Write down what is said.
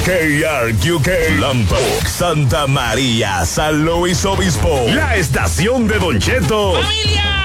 KRQK, Lampa, Santa María, San Luis Obispo. La estación de Don Cheto. ¡Familia!